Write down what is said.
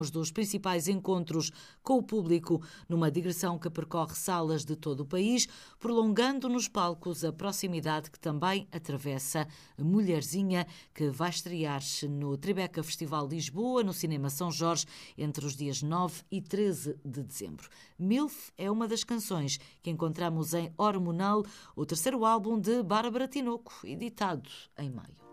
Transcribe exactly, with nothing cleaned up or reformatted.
dos principais encontros com o público, numa digressão que percorre salas de todo o país, prolongando nos palcos a proximidade que também atravessa a Mulherzinha, que vai estrear-se no Tribeca Festival Lisboa, no Cinema São Jorge, entre os dias nove e treze de dezembro. Milf é uma das canções que encontramos em Hormonal, o terceiro álbum de Bárbara Tinoco, editado em maio.